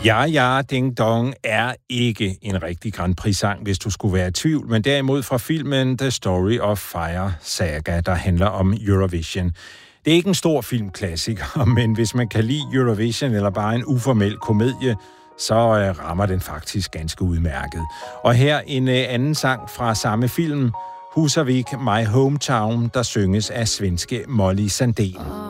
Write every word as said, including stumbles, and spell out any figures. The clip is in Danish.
Ja, ja, Ding Dong er ikke en rigtig Grand Prix-sang, hvis du skulle være i tvivl, men derimod fra filmen The Story of Fire Saga, der handler om Eurovision. Det er ikke en stor filmklassiker, men hvis man kan lide Eurovision eller bare en uformel komedie, så øh, rammer den faktisk ganske udmærket. Og her en øh, anden sang fra samme film, Husavik, My Hometown, der synges af svenske Molly Sandén.